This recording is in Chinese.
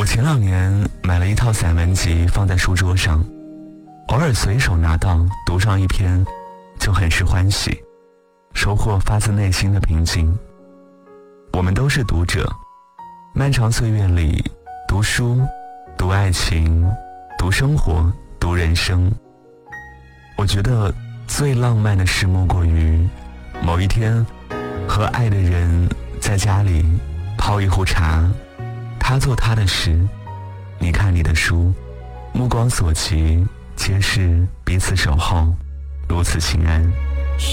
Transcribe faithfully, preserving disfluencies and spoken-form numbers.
我前两年买了一套散文集放在书桌上，偶尔随手拿到读上一篇就很是欢喜，收获发自内心的平静。我们都是读者，漫长岁月里，读书，读爱情，读生活，读人生。我觉得最浪漫的事莫过于某一天和爱的人在家里泡一壶茶，他做他的事，你看你的书，目光所及皆是彼此守候，如此心安。